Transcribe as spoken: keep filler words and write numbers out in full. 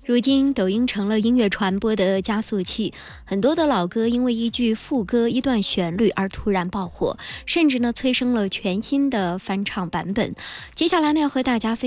如今，抖音成了音乐传播的加速器，很多的老歌因为一句副歌、一段旋律而突然爆火，甚至呢催生了全新的翻唱版本。接下来呢，要和大家分